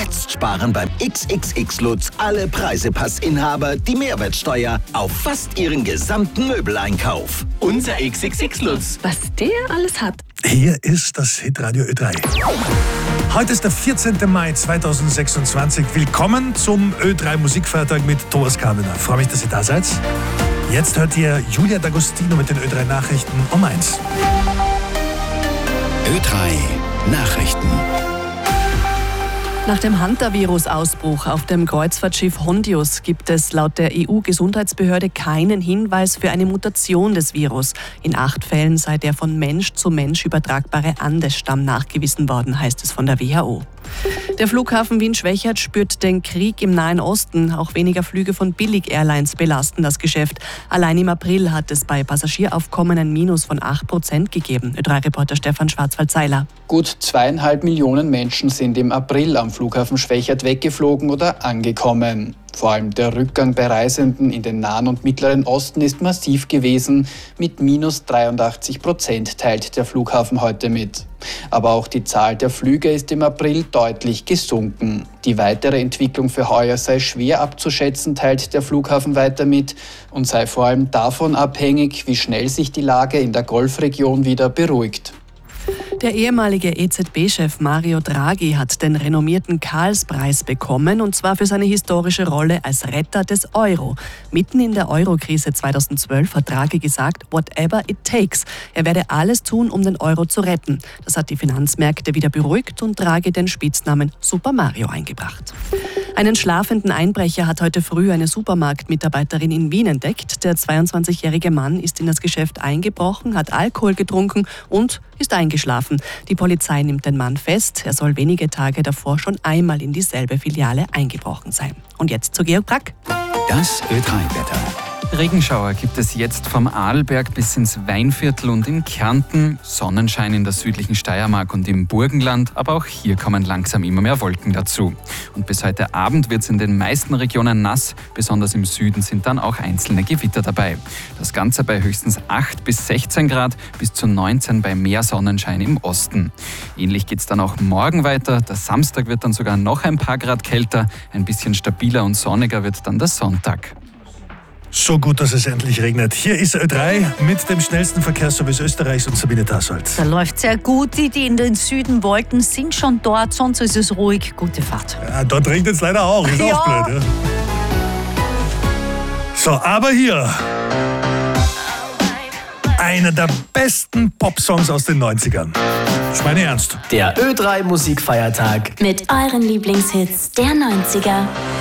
Jetzt sparen beim XXX Lutz alle Preisepassinhaber die Mehrwertsteuer auf fast ihren gesamten Möbeleinkauf. Unser XXX Lutz. Was der alles hat. Hier ist das Hitradio Ö3. Heute ist der 14. Mai 2026. Willkommen zum Ö3 Musikfeiertag mit Thomas Kamener. Freue mich, dass ihr da seid. Jetzt hört ihr Julia D'Agostino mit den Ö3 Nachrichten um 1. Ö3 Nachrichten. Nach dem Hantavirus-Ausbruch auf dem Kreuzfahrtschiff Hondius gibt es laut der EU-Gesundheitsbehörde keinen Hinweis für eine Mutation des Virus. In 8 Fällen sei der von Mensch zu Mensch übertragbare Andes-Stamm nachgewiesen worden, heißt es von der WHO. Der Flughafen Wien-Schwechat spürt den Krieg im Nahen Osten. Auch weniger Flüge von Billig-Airlines belasten das Geschäft. Allein im April hat es bei Passagieraufkommen ein Minus von 8% gegeben. Ö3-Reporter Stefan Schwarzwald-Seiler. Gut 2,5 Millionen Menschen sind im April am Flughafen Schwechat weggeflogen oder angekommen. Vor allem der Rückgang bei Reisenden in den Nahen und Mittleren Osten ist massiv gewesen. Mit minus 83% teilt der Flughafen heute mit. Aber auch die Zahl der Flüge ist im April deutlich gesunken. Die weitere Entwicklung für heuer sei schwer abzuschätzen, teilt der Flughafen weiter mit und sei vor allem davon abhängig, wie schnell sich die Lage in der Golfregion wieder beruhigt. Der ehemalige EZB-Chef Mario Draghi hat den renommierten Karls-Preis bekommen, und zwar für seine historische Rolle als Retter des Euro. Mitten in der Euro-Krise 2012 hat Draghi gesagt, whatever it takes. Er werde alles tun, um den Euro zu retten. Das hat die Finanzmärkte wieder beruhigt und Draghi den Spitznamen Super Mario eingebracht. Einen schlafenden Einbrecher hat heute früh eine Supermarktmitarbeiterin in Wien entdeckt. Der 22-jährige Mann ist in das Geschäft eingebrochen, hat Alkohol getrunken und ist eingeschlafen. Die Polizei nimmt den Mann fest. Er soll wenige Tage davor schon einmal in dieselbe Filiale eingebrochen sein. Und jetzt zu Georg Brack. Das Ö3-Wetter. Regenschauer gibt es jetzt vom Arlberg bis ins Weinviertel und in Kärnten. Sonnenschein in der südlichen Steiermark und im Burgenland. Aber auch hier kommen langsam immer mehr Wolken dazu. Und bis heute Abend wird es in den meisten Regionen nass. Besonders im Süden sind dann auch einzelne Gewitter dabei. Das Ganze bei höchstens 8 bis 16 Grad, bis zu 19 bei mehr Sonnenschein im Osten. Ähnlich geht es dann auch morgen weiter. Der Samstag wird dann sogar noch ein paar Grad kälter. Ein bisschen stabiler und sonniger wird dann der Sonntag. So gut, dass es endlich regnet. Hier ist Ö3 mit dem schnellsten Verkehrsservice Österreichs und Sabine Dassold. Da läuft sehr gut. Die in den Süden wollten, sind schon dort. Sonst ist es ruhig. Gute Fahrt. Ja, dort regnet es leider auch. Ist auch blöd. Ja? So, aber hier einer der besten Popsongs aus den 90ern. Ich meine ernst. Der Ö3 Musikfeiertag mit euren Lieblingshits der 90er.